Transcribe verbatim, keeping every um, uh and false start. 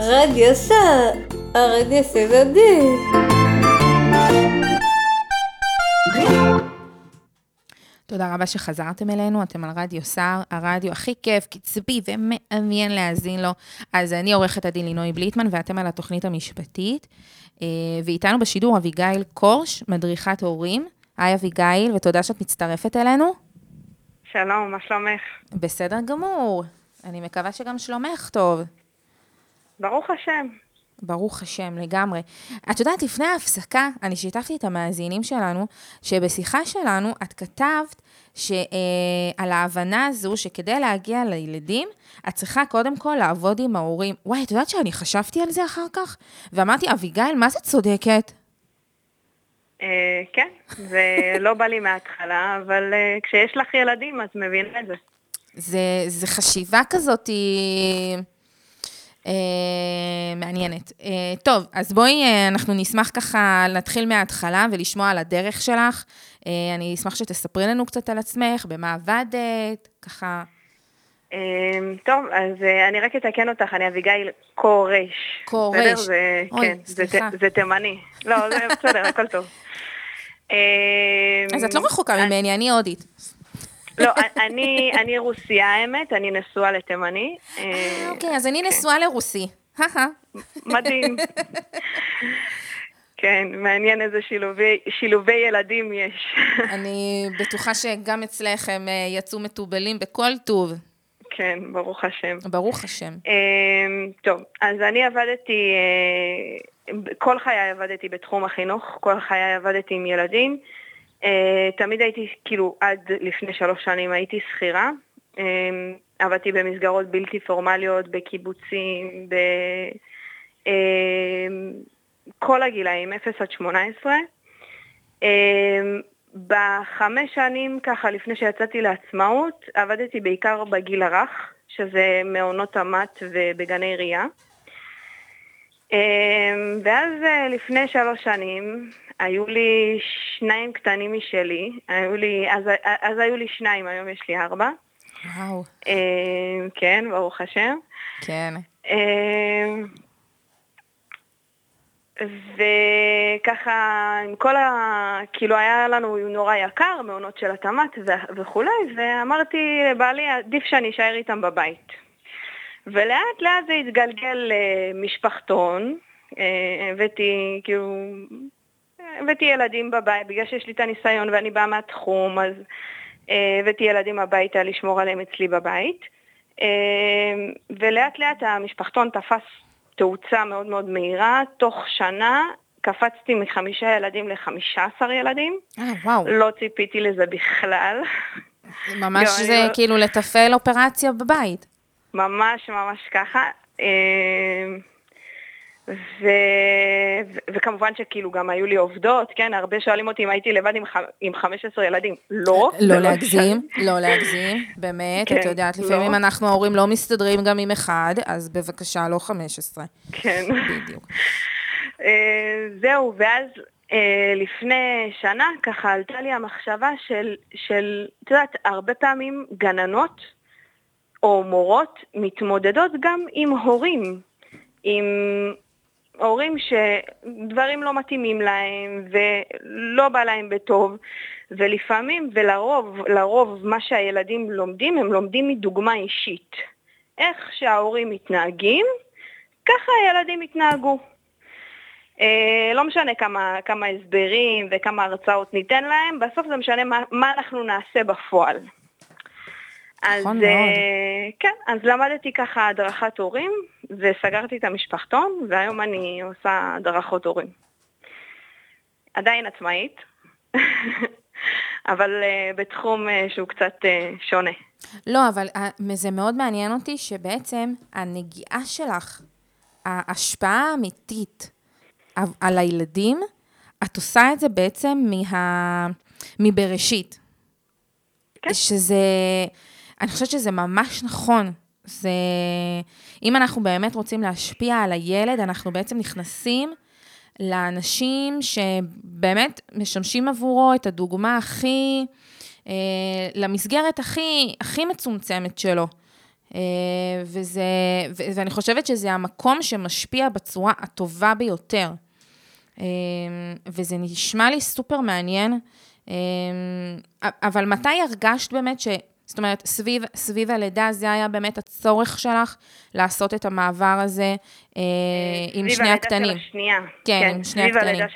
רדיו סער, הרדיו סדדי. תודה רבה שחזרתם אלינו, אתם על רדיו סער, הרדיו הכי כיף, קצבי ומעניין להאזין לו. אז אני עורכת הדין לינוי בליטמן, ואתם על התוכנית המשפטית, ואיתנו בשידור אביגיל קורש, מדריכת הורים. היי אביגיל, ותודה שאת מצטרפת אלינו. שלום, מה שלומך? בסדר גמור, אני מקווה שגם שלומך טוב. ברוך השם. ברוך השם, לגמרי. את יודעת, לפני ההפסקה, אני שיתפתי את המאזינים שלנו, שבשיחה שלנו את כתבת שעל ההבנה הזו, שכדי להגיע לילדים, את צריכה קודם כל לעבוד עם ההורים. וואי, את יודעת שאני חשבתי על זה אחר כך? ואמרתי, אביגיל, מה זה צודקת? אה, כן, זה לא בא לי מההתחלה, אבל אה, כשיש לך ילדים, את מבינה את זה. זה, זה חשיבה כזאת, היא... Uh, מעניינת. Uh, טוב, אז בואי, uh, אנחנו נשמח ככה להתחיל מההתחלה ולשמוע על הדרך שלך. Uh, אני אשמח שתספרי לנו קצת על עצמך, במה עבדת, ככה. Uh, טוב, אז uh, אני רק אתקן אותך, אני אביגיל קורש. קורש. זה, אוי, כן, סליחה. זה, זה תימני. לא, זה בסדר, הכל טוב. Uh, אז את לא רחוקה ממני, אני הודית. לא, אני, אני רוסיה האמת, אני נשואה לתימני. אה, אוקיי, אז אני נשואה לרוסי. מדהים. כן, מעניין איזה שילובי, שילובי ילדים יש. אני בטוחה שגם אצלך הם יצאו מטובלים בכל טוב. כן, ברוך השם. ברוך השם. טוב, אז אני עבדתי, כל חיי עבדתי בתחום החינוך, כל חיי עבדתי עם ילדים. Uh, תמיד הייתי, כאילו, עד לפני שלוש שנים הייתי שכירה, uh, עבדתי במסגרות בלתי פורמליות, בקיבוצים, בכל uh, הגילאים, אפס עד שמונה עשרה. Uh, בחמש שנים, ככה, לפני שיצאתי לעצמאות, עבדתי בעיקר בגיל הרך, שזה מעונות תמת ובגני עירייה. Uh, ואז uh, לפני שלוש שנים, היו לי שניים קטנים משלי, היו לי, אז, אז היו לי שניים, היום יש לי ארבע. וואו. אה, כן, ברוך השם. כן. אה, וככה, עם כל ה... כאילו היה לנו נורא יקר, מעונות של התמת וכולי, ואמרתי לבעלי, עדיף שאני אשאר איתם בבית. ולאט לאט זה התגלגל למשפחתון, הבאתי כאילו... הבאתי ילדים בבית, בגלל שיש לי את הניסיון ואני באה מהתחום, אז הבאתי ילדים הביתה לשמור עליהם אצלי בבית. ולאט לאט המשפחתון תפס תאוצה מאוד מאוד מהירה, תוך שנה קפצתי מחמישה ילדים לחמישה עשר ילדים. אה, וואו. לא ציפיתי לזה בכלל. ממש זה לא... כאילו לתפעל אופרציה בבית. ממש ממש ככה. ו... ו... וכמובן שכאילו גם היו לי עובדות, כן, הרבה שואלים אותי אם הייתי לבד עם, ח... עם חמש עשרה ילדים. לא. לא להגזים, לא להגזים, באמת, כן, את יודעת, לפעמים לא. אנחנו ההורים לא מסתדרים גם עם אחד, אז בבקשה, לא חמש עשרה. כן. בדיוק. זהו, ואז לפני שנה ככה עלתה לי המחשבה של, של, את יודעת, הרבה פעמים גננות או מורות מתמודדות גם עם הורים, עם... הורים שדברים לא מתאימים להם ולא בא להם בטוב, ולפעמים ולרוב, לרוב מה שהילדים לומדים, הם לומדים מדוגמה אישית. איך שההורים מתנהגים, ככה הילדים מתנהגו. אה, לא משנה כמה, כמה הסברים וכמה הרצאות ניתן להם, בסוף זה משנה מה, מה אנחנו נעשה בפועל. אז, נכון מאוד. כן, אז למדתי ככה הדרכת הורים, וסגרתי את המשפחתון, והיום אני עושה הדרכות הורים. עדיין עצמאית, אבל בתחום שהוא קצת שונה. לא, אבל זה מאוד מעניין אותי שבעצם הנגיעה שלך, ההשפעה האמיתית על הילדים, את עושה את זה בעצם מה... מבראשית. כן. שזה... אני חושבת שזה ממש נכון. זה, אם אנחנו באמת רוצים להשפיע על הילד, אנחנו בעצם נכנסים לאנשים שבאמת משמשים עבורו את הדוגמה הכי, אה, למסגרת הכי, הכי מצומצמת שלו. וזה, ואני חושבת שזה המקום שמשפיע בצורה הטובה ביותר. וזה נשמע לי סופר מעניין, אבל מתי הרגשת באמת ש... זאת אומרת, סביב, סביב הלידה, זה היה באמת הצורך שלך לעשות את המעבר הזה עם שני הקטנים. סביב הלידה של השנייה. כן, עם שני הקטנים. סביב הלידה